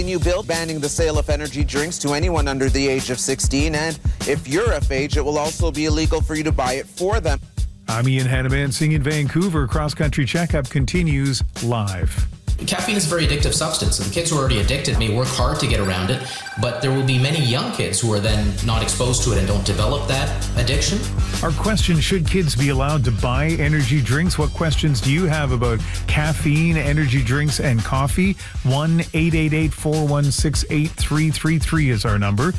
New bill banning the sale of energy drinks to anyone under the age of 16, and if you're of age, it will also be illegal for you to buy it for them. I'm Ian Hannamansing in Vancouver. Cross Country Checkup continues live. Caffeine is a very addictive substance, and the kids who are already addicted may work hard to get around it, but there will be many young kids who are then not exposed to it and don't develop that addiction. Our question, should kids be allowed to buy energy drinks? What questions do you have about caffeine, energy drinks, and coffee? 1-888-416-8333 is our number.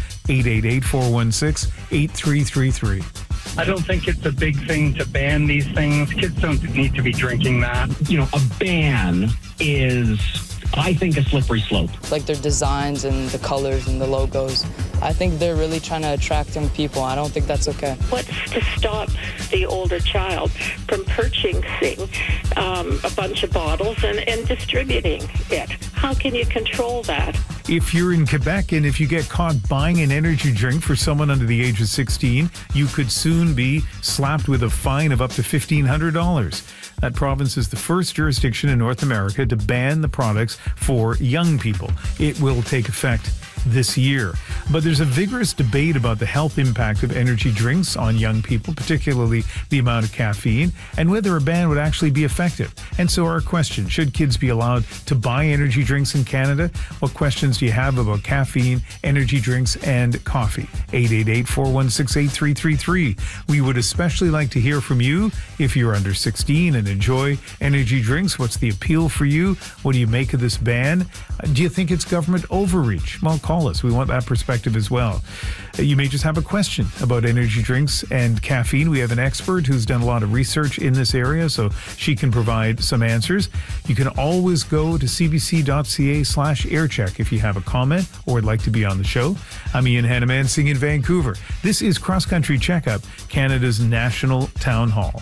888-416-8333. I don't think it's a big thing to ban these things. Kids don't need to be drinking that. A ban is, I think, a slippery slope. Like their designs and the colors and the logos. I think they're really trying to attract young people. I don't think that's okay. What's to stop the older child from purchasing a bunch of bottles and distributing it? How can you control that? If you're in Quebec and if you get caught buying an energy drink for someone under the age of 16, you could soon be slapped with a fine of up to $1,500. That province is the first jurisdiction in North America to ban the products for young people. It will take effect this year. But there's a vigorous debate about the health impact of energy drinks on young people, particularly the amount of caffeine, and whether a ban would actually be effective. And so our question, should kids be allowed to buy energy drinks in Canada? What questions do you have about caffeine, energy drinks, and coffee? 888-416-8333. We would especially like to hear from you if you're under 16 and enjoy energy drinks. What's the appeal for you? What do you make of this ban? Do you think it's government overreach? Well, call us. We want that perspective as well. You may just have a question about energy drinks and caffeine. We have an expert who's done a lot of research in this area, so she can provide some answers. You can always go to cbc.ca/aircheck if you have a comment or would like to be on the show. I'm Ian Hannamansing in Vancouver. This is Cross Country Checkup, Canada's national town hall.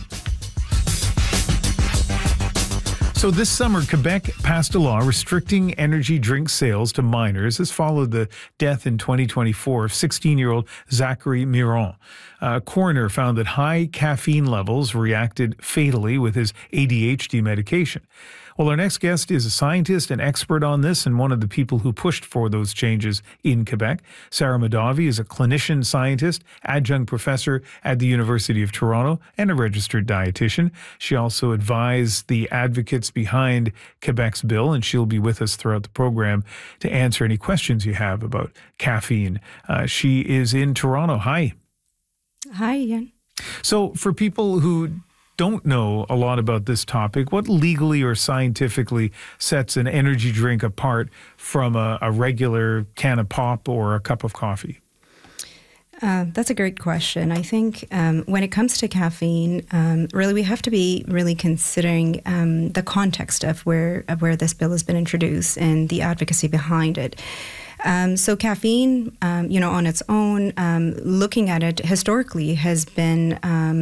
So this summer, Quebec passed a law restricting energy drink sales to minors. This followed the death in 2024 of 16-year-old Zachary Miron. A coroner found that high caffeine levels reacted fatally with his ADHD medication. Well, our next guest is a scientist and expert on this and one of the people who pushed for those changes in Quebec. Sarah Mahdavi is a clinician scientist, adjunct professor at the University of Toronto, and a registered dietitian. She also advised the advocates behind Quebec's bill, and she'll be with us throughout the program to answer any questions you have about caffeine. She is in Toronto. Hi. Hi, Ian. So for people who don't know a lot about this topic, what legally or scientifically sets an energy drink apart from a regular can of pop or a cup of coffee? That's a great question. I think when it comes to caffeine, really we have to be really considering the context of where this bill has been introduced and the advocacy behind it. So caffeine, on its own, looking at it historically has been,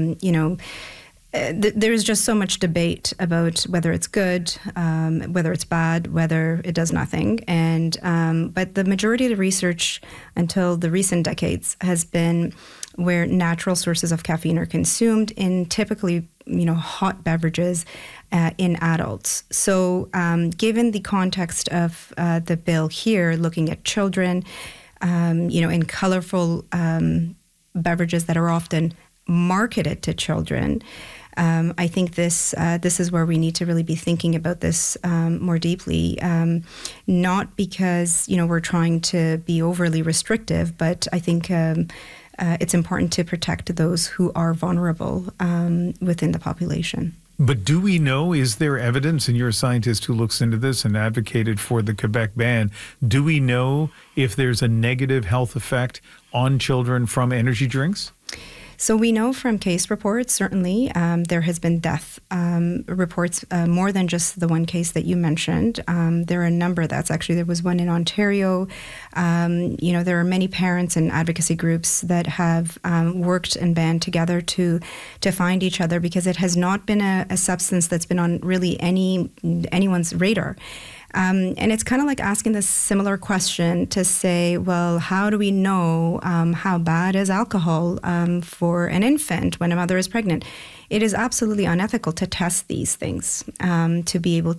there's just so much debate about whether it's good, whether it's bad, whether it does nothing. And but the majority of the research until the recent decades has been where natural sources of caffeine are consumed in typically, hot beverages in adults. So given the context of the bill here, looking at children, in colorful beverages that are often marketed to children, I think this is where we need to really be thinking about this more deeply, not because, we're trying to be overly restrictive, but I think it's important to protect those who are vulnerable within the population. But do we know, is there evidence, and you're a scientist who looks into this and advocated for the Quebec ban, do we know if there's a negative health effect on children from energy drinks? So we know from case reports, certainly, there has been death reports, more than just the one case that you mentioned. There are a number. There was one in Ontario. There are many parents and advocacy groups that have worked and band together to find each other, because it has not been a substance that's been on really anyone's radar. And it's kind of like asking this similar question to say, well, how do we know how bad is alcohol for an infant when a mother is pregnant? It is absolutely unethical to test these things to be able